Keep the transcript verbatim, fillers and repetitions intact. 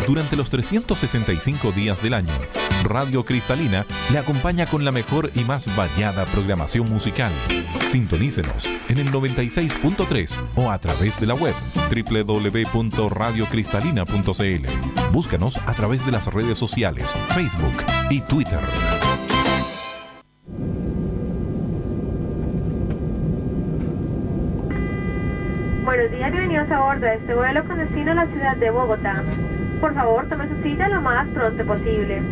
Durante los trescientos sesenta y cinco días del año, Radio Cristalina le acompaña con la mejor y más variada programación musical. Sintonícenos en el noventa y seis punto tres o a través de la web doble u doble u doble u punto radio cristalina punto c l. Búscanos a través de las redes sociales, Facebook y Twitter. Buenos días, bienvenidos a bordo de este vuelo con destino a la ciudad de Bogotá. Por favor, tome su silla lo más pronto posible.